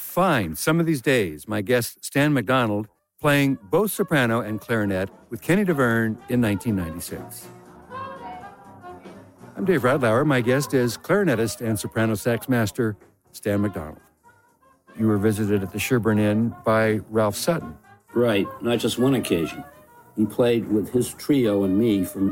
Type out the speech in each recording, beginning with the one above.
find some of these days my guest Stan McDonald playing both soprano and clarinet with Kenny DeVerne in 1996. I'm Dave Radlauer. My guest is clarinetist and soprano sax master Stan McDonald. You were visited at the Sherburne Inn by Ralph Sutton. Right, not just one occasion. He played with his trio and me from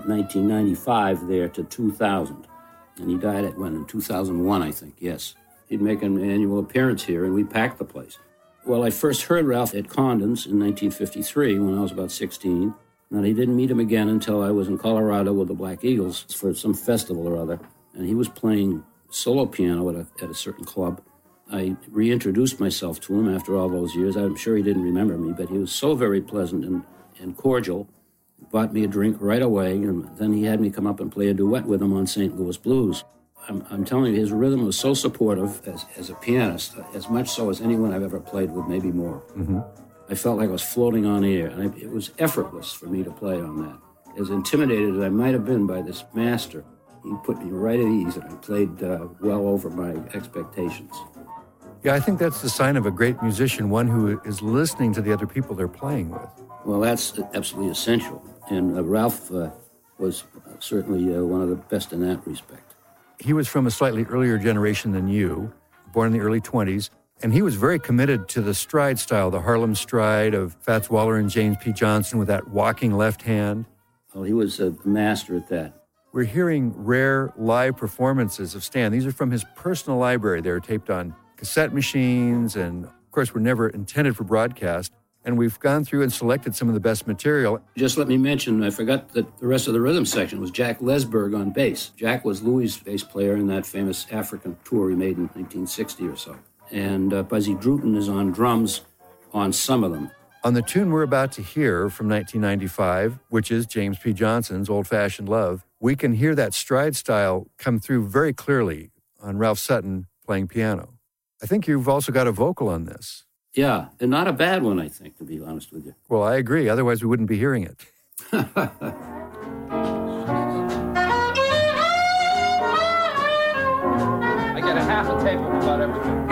1995 there to 2000. And he died in 2001, I think, yes. He'd make an annual appearance here, and we packed the place. Well, I first heard Ralph at Condon's in 1953 when I was about 16. And I didn't meet him again until I was in Colorado with the Black Eagles for some festival or other. And he was playing solo piano at a certain club. I reintroduced myself to him after all those years. I'm sure he didn't remember me, but he was so very pleasant and cordial. Bought me a drink right away, and then he had me come up and play a duet with him on St. Louis Blues. I'm telling you, his rhythm was so supportive as a pianist, as much so as anyone I've ever played with, maybe more. Mm-hmm. I felt like I was floating on air, and it was effortless for me to play on that. As intimidated as I might have been by this master, he put me right at ease, and I played well over my expectations. Yeah, I think that's the sign of a great musician, one who is listening to the other people they're playing with. Well, that's absolutely essential. And Ralph was certainly one of the best in that respect. He was from a slightly earlier generation than you, born in the early 20s, and he was very committed to the stride style, the Harlem stride of Fats Waller and James P. Johnson with that walking left hand. Well, he was a master at that. We're hearing rare live performances of Stan. These are from his personal library. They're taped on cassette machines, and of course were never intended for broadcast. And we've gone through and selected some of the best material. Just let me mention, I forgot that the rest of the rhythm section was Jack Lesberg on bass. Jack was Louis' bass player in that famous African tour he made in 1960 or so. And Buzzy Druten is on drums on some of them. On the tune we're about to hear from 1995, which is James P. Johnson's Old-Fashioned Love, we can hear that stride style come through very clearly on Ralph Sutton playing piano. I think you've also got a vocal on this. Yeah, and not a bad one, I think, to be honest with you. Well, I agree. Otherwise, we wouldn't be hearing it. I get a half a tape of about everything.